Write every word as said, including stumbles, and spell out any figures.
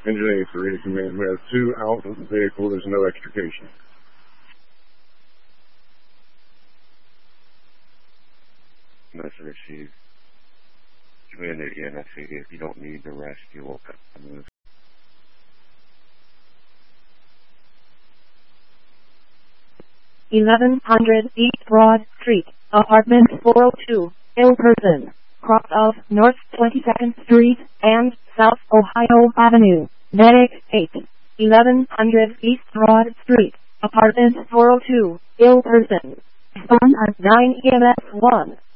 Engine eight three, command. We have two out of the vehicle. There's no extrication. Message received. Command again, I see if you don't need the rescue, we'll cut the move. eleven hundred East Broad Street, apartment four oh two, ill person, cross of North twenty-second Street and South Ohio Avenue, medic eight, eleven hundred East Broad Street, apartment four oh two, ill person, phone at nine E M S one.